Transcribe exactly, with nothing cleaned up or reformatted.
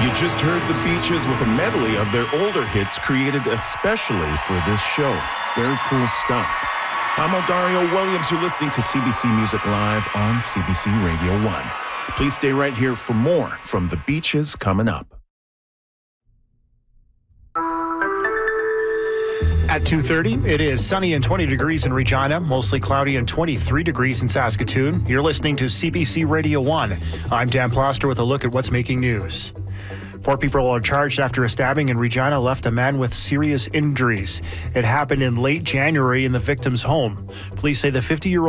You just heard the Beaches with a medley of their older hits created especially for this show. Very cool stuff. I'm Odario Williams. You're listening to C B C Music Live on C B C Radio one. Please stay right here for more from the Beaches coming up. At two thirty, it is sunny and twenty degrees in Regina, mostly cloudy and twenty-three degrees in Saskatoon. You're listening to C B C Radio one. I'm Dan Plaster with a look at what's making news. Four people are charged after a stabbing in Regina left a man with serious injuries. It happened in late January in the victim's home. Police say the fifty-year-old